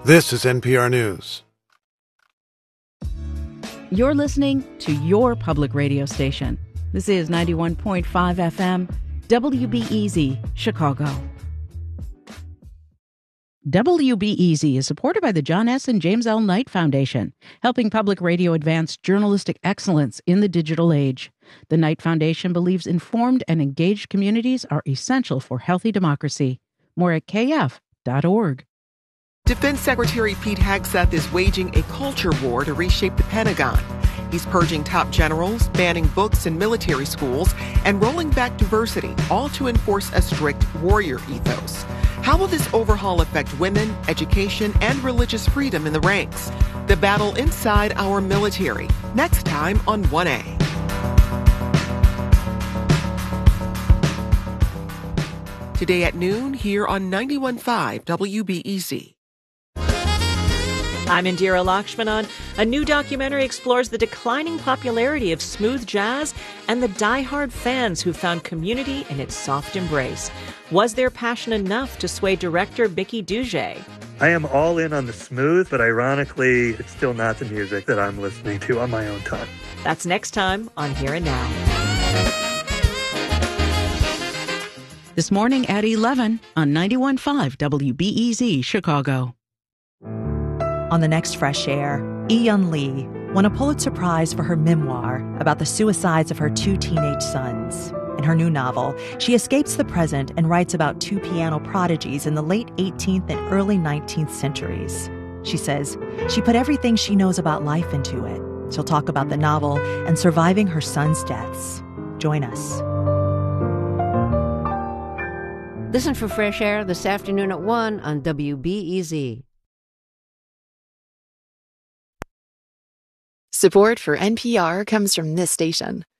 This is NPR News. You're listening to your public radio station. This is 91.5 FM, WBEZ, Chicago. WBEZ is supported by the John S. and James L. Knight Foundation, helping public radio advance journalistic excellence in the digital age. The Knight Foundation believes informed and engaged communities are essential for healthy democracy. More at kf.org. Defense Secretary Pete Hegseth is waging a culture war to reshape the Pentagon. He's purging top generals, banning books in military schools, and rolling back diversity, all to enforce a strict warrior ethos. How will this overhaul affect women, education, and religious freedom in the ranks? The battle inside our military, next time on 1A. Today at noon, here on 91.5 WBEZ. I'm Indira Lakshmanan. A new documentary explores the declining popularity of smooth jazz and the die-hard fans who found community in its soft embrace. Was their passion enough to sway director Bicky Duge? I am all in on the smooth, but ironically, it's still not the music that I'm listening to on my own time. That's next time on Here and Now. This morning at 11 on 91.5 WBEZ, Chicago. On the next Fresh Air, Eun Lee won a Pulitzer Prize for her memoir about the suicides of her two teenage sons. In her new novel, she escapes the present and writes about two piano prodigies in the late 18th and early 19th centuries. She says she put everything she knows about life into it. She'll talk about the novel and surviving her sons' deaths. Join us. Listen for Fresh Air this afternoon at 1 on WBEZ. Support for NPR comes from this station